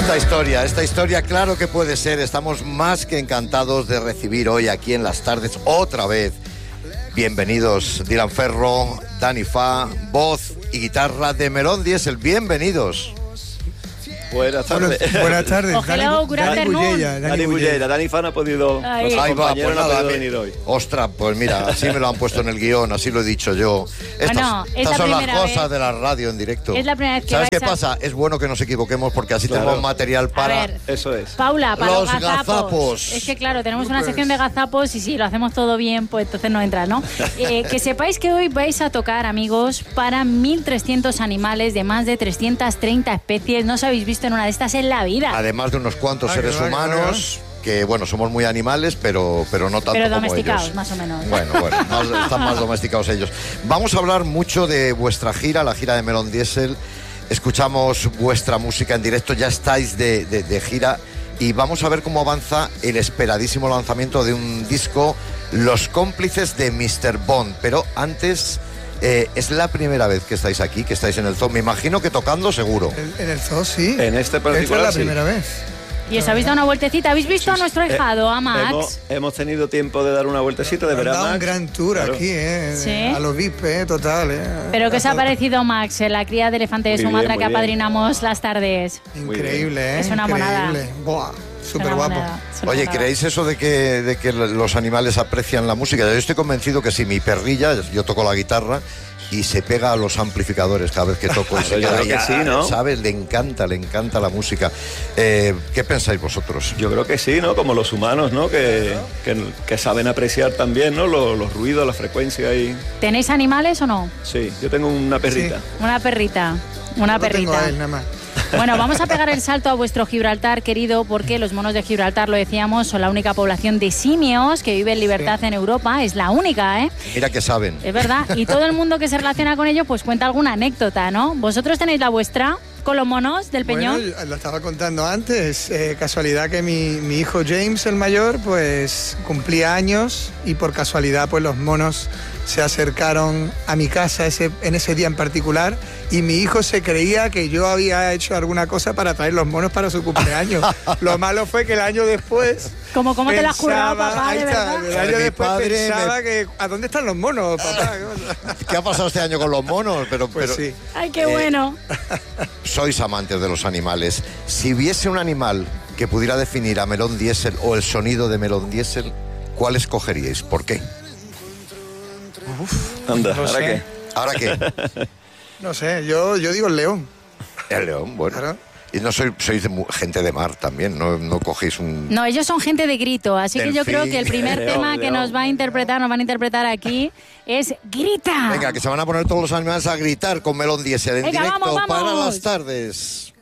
Esta historia, claro que puede ser. Estamos más que encantados de recibir hoy aquí en las tardes otra vez. Bienvenidos Dylan Ferro, Dani Fa, voz y guitarra de Melón Diesel. Bienvenidos. Buenas tardes. Buenas tardes. Hello, good afternoon. Dani Bullera. Dani Fa no ha podido, Ahí va, pues no ha nada, podido venir hoy. Ostras, pues mira, así me lo han puesto en el guión, así lo he dicho yo. Estas son las cosas de la radio en directo. Es la primera vez que ¿Sabes qué vais a- pasa? Es bueno que nos equivoquemos porque así Claro. tenemos material para... A ver, Eso es. Paula, para Los los gazapos. Es que claro, tenemos una sección de gazapos y si lo hacemos todo bien, pues entonces no entra, ¿no? Que sepáis que hoy vais a tocar, amigos, para 1.300 animales de más de 330 especies. No os habéis visto en una de estas en la vida. Además de unos cuantos Ay, seres ay, humanos que, bueno, somos muy animales, pero no tanto Pero como domesticados, ellos. más o menos. Bueno, están más domesticados ellos. Vamos a hablar mucho de vuestra gira, la gira de Melón Diesel. Escuchamos vuestra música en directo, ya estáis de gira y vamos a ver cómo avanza el esperadísimo lanzamiento de un disco, Los cómplices de Mr. Bond. Pero antes, es la primera vez que estáis aquí, que estáis en el zoo. Me imagino que tocando seguro. En el zoo, sí. En este Esta particular, es la sí. primera vez. ¿Y os habéis dado una vueltecita? ¿Habéis visto a nuestro ahijado, a Max? Hemos tenido tiempo de dar una vueltecita, de Nos ver a da un Max. gran tour Claro. aquí, Sí. a los VIP, total. ¿Pero qué os ha Todo. parecido Max, la cría de elefante de Muy bien, Sumatra muy que bien. apadrinamos las tardes? Increíble, Es una monada. Increíble. Buah, súper Una guapo. moneda, es una Oye, monada. ¿creéis eso de que los animales aprecian la música? Yo estoy convencido que sí. Mi perrilla, yo toco la guitarra y se pega a los amplificadores cada vez que toco. Y se Yo queda creo que ahí, sí, ¿no? ¿sabes? Le encanta la música. ¿Qué pensáis vosotros? Yo creo que sí, ¿no? Como los humanos, ¿no? Que saben apreciar también, ¿no? Los ruidos, la frecuencia y... ¿Tenéis animales o no? Sí, yo tengo una perrita. Una perrita. Una No tengo perrita. a él nada más. Bueno, vamos a pegar el salto a vuestro Gibraltar, querido, porque los monos de Gibraltar, lo decíamos, son la única población de simios que vive en libertad en Europa. Es la única, ¿eh? Mira que saben. Es verdad. Y todo el mundo que se relaciona con ellos, pues cuenta alguna anécdota, ¿no? ¿Vosotros tenéis la vuestra con los monos del Peñón? Bueno, lo estaba contando antes. Casualidad que mi hijo James, el mayor, pues cumplía años y por casualidad pues los monos se acercaron a mi casa en ese día en particular y mi hijo se creía que yo había hecho alguna cosa para traer los monos para su cumpleaños. Lo malo fue que el año después... ¿Cómo te la has currado, pensaba- papá, ahí de está, verdad? el año Mi después padre pensaba que... ¿A dónde están los monos, papá? ¿Qué ha pasado este año con los monos? Pues pero sí. Ay, qué bueno. sois amantes de los animales. Si hubiese un animal que pudiera definir a Melón Diesel o el sonido de Melón Diesel, ¿cuál escogeríais? ¿Por qué? Anda, No ¿ahora sé. qué? ¿Ahora qué? No sé, yo digo el león. El león, bueno. Claro. Y no sois gente de mar también, no cogéis un... No, ellos son gente de grito, así que yo Delfín. creo que el primer León, tema que león. nos van a interpretar aquí es Grita. Venga, que se van a poner todos los animales a gritar con Melón Diesel en Venga, directo vamos, vamos. para las tardes.